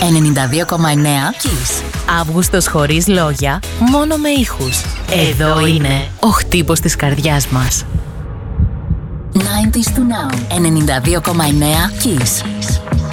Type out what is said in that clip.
92,9 Kiss. Αύγουστος χωρίς λόγια, μόνο με ήχους. Εδώ είναι ο χτύπος της καρδιάς μας. 90s to now. 92,9 Kiss.